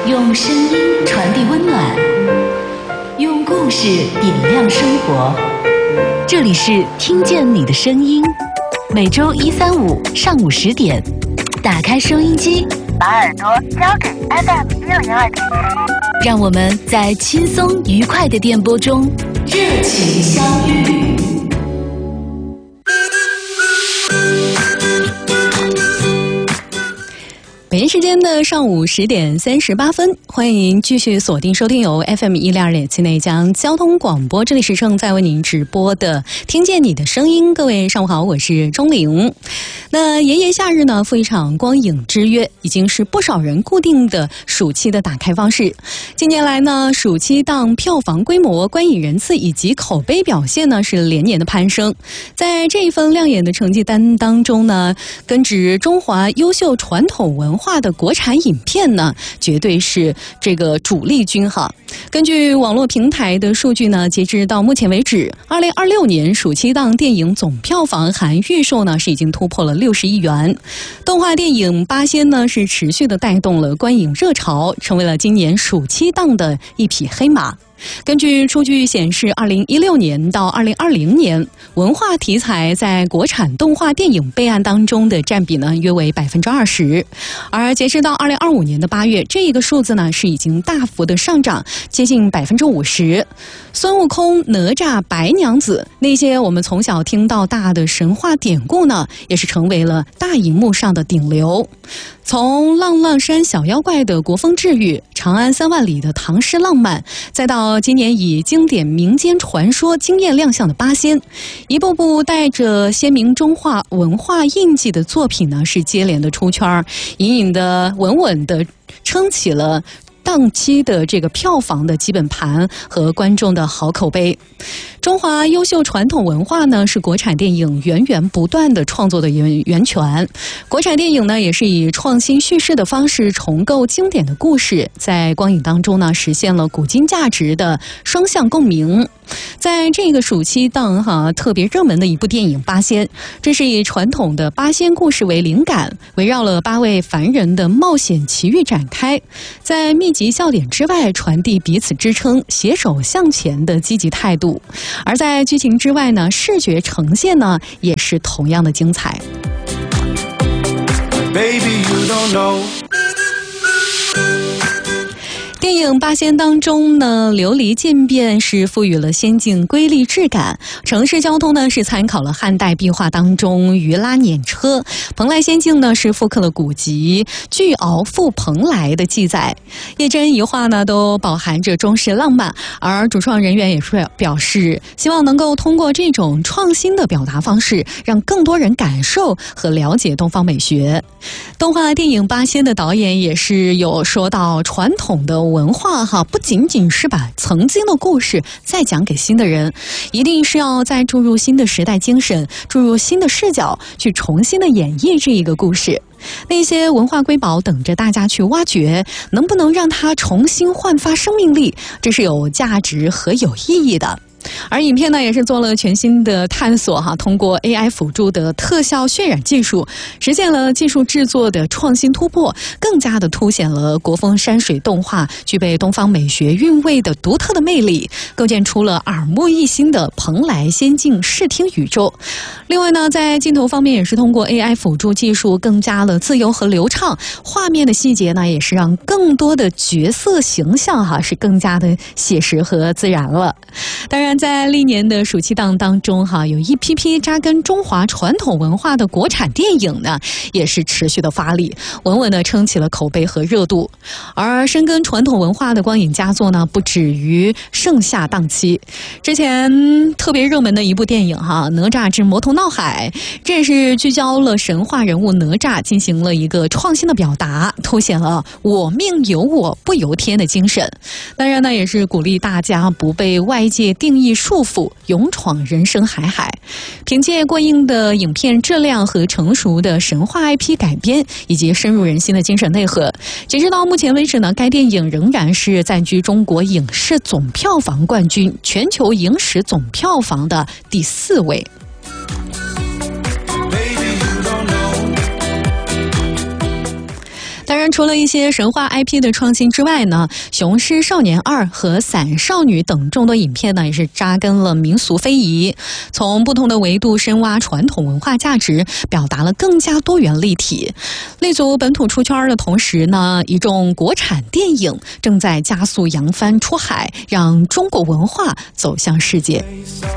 用声音传递温暖，用故事点亮生活。这里是听见你的声音，每周1、3、5上午10点，打开收音机， 把耳朵交给 FM602.7， 让我们在轻松愉快的电波中热情相遇。 北京时间的上午10点38分，欢迎继续锁定收听由 FM102.7内江交通广播，这里是正在为您直播的听见你的声音。各位上午好，我是钟玲。那炎炎夏日呢，赴一场光影之约已经是不少人固定的暑期的打开方式。近年来呢，暑期档票房规模、观影人次以及口碑表现呢是连年的攀升。在这一份亮眼的成绩单当中呢，根植中华优秀传统文化的国产影片呢，绝对是这个主力军哈。根据网络平台的数据呢，截至到目前为止，2026年暑期档电影总票房含预售呢是已经突破了60亿元。动画电影《八仙》呢是持续的带动了观影热潮，成为了今年暑期档的一匹黑马。根据数据显示，2016年到2020年，文化题材在国产动画电影备案当中的占比呢约为20%，而截至到2025年的8月，这个数字呢是已经大幅的上涨，接近50%。孙悟空、哪吒、白娘子那些我们从小听到大的神话典故呢，也是成为了大荧幕上的顶流。从浪浪山小妖怪的国风治愈，长安3万里的唐诗浪漫，再到今年以经典民间传说惊艳亮相的八仙，一部部带着鲜明中华文化印记的作品呢，是接连的出圈，隐隐的稳稳的撑起了档期的这个票房的基本盘和观众的好口碑。中华优秀传统文化呢，是国产电影源源不断的创作的源泉。国产电影呢，也是以创新叙事的方式重构经典的故事，在光影当中呢，实现了古今价值的双向共鸣。在这个暑期档特别热门的一部电影《八仙》，这是以传统的八仙故事为灵感，围绕了8位凡人的冒险奇遇展开，在密集笑点之外，传递彼此支撑、携手向前的积极态度。而在剧情之外呢，视觉呈现呢也是同样的精彩。Baby, you don't know。电影《八仙》当中呢，琉璃渐变是赋予了仙境瑰丽质感，城市交通呢是参考了汉代壁画当中鱼拉辇车，蓬莱仙境呢是复刻了古籍巨鳌赴蓬莱的记载，一真一画呢都饱含着中式浪漫。而主创人员也是表示，希望能够通过这种创新的表达方式，让更多人感受和了解东方美学。动画电影《八仙》的导演也是有说到，传统的文化不仅仅是把曾经的故事再讲给新的人，一定是要再注入新的时代精神，注入新的视角，去重新的演绎这一个故事。那些文化瑰宝等着大家去挖掘，能不能让它重新焕发生命力，这是有价值和有意义的。而影片呢也是做了全新的探索通过 AI 辅助的特效渲染技术，实现了技术制作的创新突破，更加的凸显了国风山水动画具备东方美学韵味的独特的魅力，构建出了耳目一新的蓬莱仙境视听宇宙。另外呢，在镜头方面也是通过 AI 辅助技术更加的自由和流畅，画面的细节呢也是让更多的角色形象是更加的写实和自然了。当然在历年的暑期档当中有一批批扎根中华传统文化的国产电影呢，也是持续的发力，稳稳的撑起了口碑和热度。而深耕传统文化的光影佳作呢，不止于盛夏档期。之前特别热门的一部电影哪吒之魔童闹海，这是聚焦了神话人物哪吒，进行了一个创新的表达，凸显了我命由我不由天的精神。当然呢，也是鼓励大家不被外界定义束缚，勇闯人生海海。凭借过硬的影片质量和成熟的神话 IP 改编，以及深入人心的精神内核，截止到目前为止呢，该电影仍然是占据中国影视总票房冠军，全球影史总票房的第4位。当当然，除了一些神话 IP 的创新之外呢，《雄狮少年2》和《伞少女》等众多影片呢，也是扎根了民俗非遗，从不同的维度深挖传统文化价值，表达了更加多元立体。立足本土出圈的同时呢，一众国产电影正在加速扬帆出海，让中国文化走向世界。